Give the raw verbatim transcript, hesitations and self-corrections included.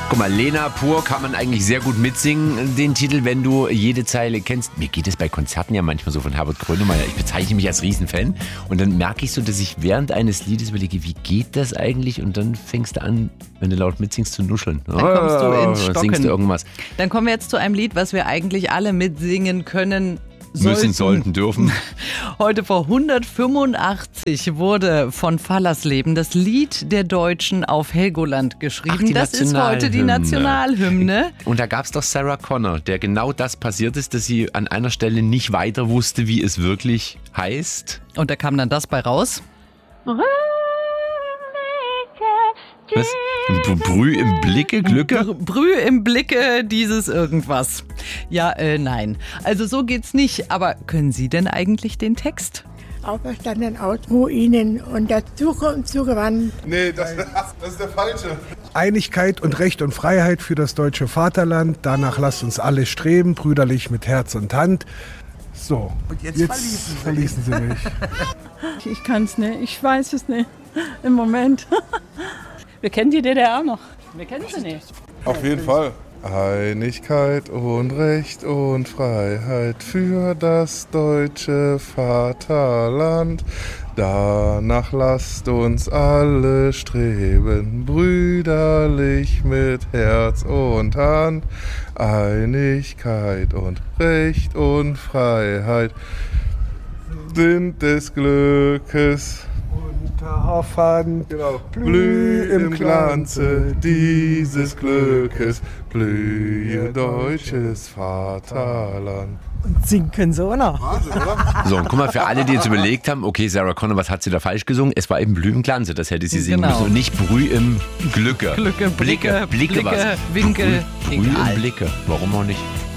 Guck mal, Lena pur kann man eigentlich sehr gut mitsingen, den Titel, wenn du jede Zeile kennst. Mir geht es bei Konzerten ja manchmal so von Herbert Grönemeyer. Ich bezeichne mich als Riesenfan und dann merke ich so, dass ich während eines Liedes überlege, wie geht das eigentlich? Und dann fängst du an, wenn du laut mitsingst, zu nuscheln. Dann kommst du ins Stocken. Dann singst du irgendwas. Dann kommen wir jetzt zu einem Lied, was wir eigentlich alle mitsingen können. Sollten. Müssen, sollten, dürfen. Heute vor hundertfünfundachtzig wurde von Fallersleben das Lied der Deutschen auf Helgoland geschrieben. Ach, das ist heute die Nationalhymne. Und da gab es doch Sarah Connor, der genau das passiert ist, dass sie an einer Stelle nicht weiter wusste, wie es wirklich heißt. Und da kam dann das bei raus. Was? Brüh im Blicke, Glücke? Brüh im Blicke, dieses irgendwas. Ja, äh, nein. Also so geht's nicht. Aber können Sie denn eigentlich den Text? Auferstanden aus Ruinen und der Zukunft zugewandt. Nee, das, das ist der falsche. Einigkeit und Recht und Freiheit für das deutsche Vaterland. Danach lasst uns alle streben, brüderlich mit Herz und Hand. So, und jetzt, jetzt verließen, verließen Sie mich. Ich kann's nicht, ich weiß es nicht im Moment. Wir kennen die D D R noch. Wir kennen sie nicht. Auf jeden Fall. Einigkeit und Recht und Freiheit für das deutsche Vaterland. Danach lasst uns alle streben, brüderlich mit Herz und Hand. Einigkeit und Recht und Freiheit sind des Glückes. Unterhoffern, genau. Blüh im Glanze dieses Glückes, blühe deutsches Vaterland. Und singen können sie auch noch. Wahnsinn, oder? So, und guck mal, für alle, die jetzt überlegt haben, okay, Sarah Connor, was hat sie da falsch gesungen? Es war eben Blüh im Glanze, das hätte sie singen Genau. müssen und nicht Brüh im Glücke. Glücke, Blicke, Blicke, Blicke, Blicke, was? Winkel, Brüh, Brüh egal. im Blicke, warum auch nicht?